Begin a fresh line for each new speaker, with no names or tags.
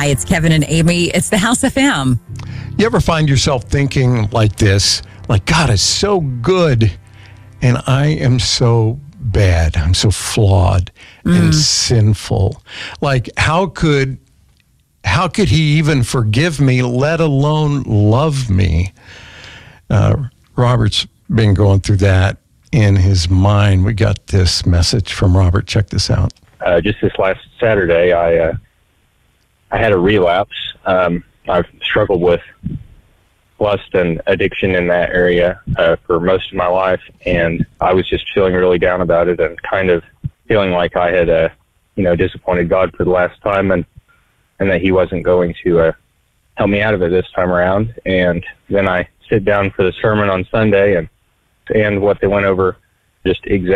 Hi, it's Kevin and Amy. It's the House FM.
You ever find yourself thinking like this, like God is so good and I am so bad. I'm so flawed and sinful. Like how could he even forgive me, let alone love me? Robert's been going through that in his mind. We got this message from Robert. Check this out.
Just this last Saturday, I had a relapse. I've struggled with lust and addiction in that area for most of my life, and I was just feeling really down about it and kind of feeling like I had, disappointed God for the last time, and that He wasn't going to help me out of it this time around. And then I sit down for the sermon on Sunday, and what they went over just exactly